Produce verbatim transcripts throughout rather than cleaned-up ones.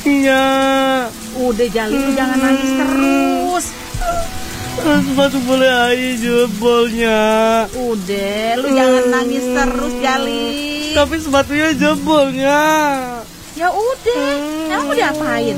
Nya. Udah Jali, lu jangan nangis terus. Sepatu bola Ayah jebolnya. Udah, lu jangan nangis terus Jali. Tapi sepatunya jebolnya. Ya udah, emang mau diapain?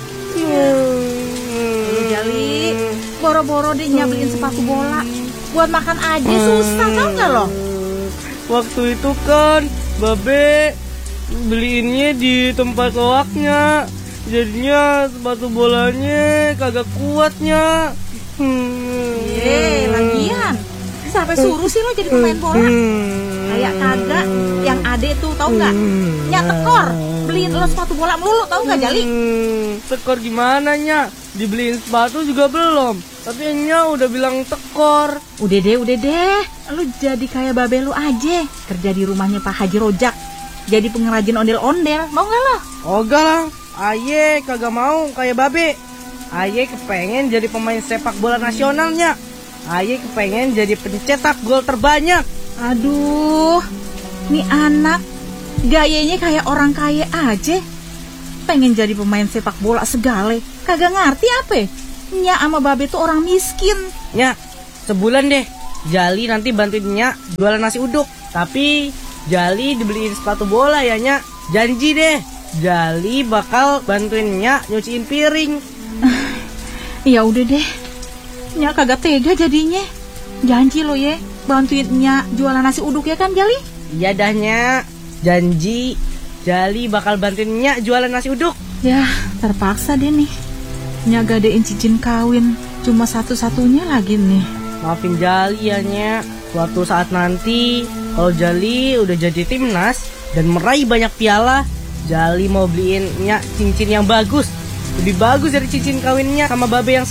Lu Jali, boro-boro deh nyabelin sepatu bola. Buat makan aja susah, tau gak lo? Waktu itu kan Babe beliinnya di tempat loaknya, jadinya sepatu bolanya kagak kuatnya. Hmm. Yeay, lagian sampai suruh sih lo jadi pemain bola. Kayak kagak, yang ade tuh tau gak? Nya tekor, beliin lo sepatu bola melulu, tau gak Jali? Hmm, tekor gimana Nya? Dibeliin sepatu juga belum, tapi Nya udah bilang tekor. Udah deh, udah deh, lu jadi kayak babe lu aja, kerja di rumahnya Pak Haji Rojak, jadi pengrajin ondel-ondel, mau gak lo? Oga lah, Aye kagak mau kayak Babe. Aye kepengen jadi pemain sepak bola nasionalnya. Aye kepengen jadi pencetak gol terbanyak. Aduh, nih anak gayanya kayak orang kaya aja. Pengen jadi pemain sepak bola segala, kagak ngerti apa? Nya sama Babe tuh orang miskin. Nya, sebulan deh Jali nanti bantuin Nya jualan nasi uduk. Tapi Jali dibeliin sepatu bola ya Nya. Janji deh, Jali bakal bantuin Nya nyuciin piring. Ya udah deh, Nya kagak tega jadinya. Janji lo ya, bantuin Nya jualan nasi uduk ya kan Jali? Iya dah Nya, janji Jali bakal bantuin Nya jualan nasi uduk. Ya, terpaksa deh nih. Nya gadein cincin kawin cuma satu-satunya lagi nih. Maafin Jali ya Nya. Suatu saat nanti kalau Jali udah jadi timnas dan meraih banyak piala, Jali mau beliin Nya cincin yang bagus, lebih bagus dari cincin kawinnya sama Babe yang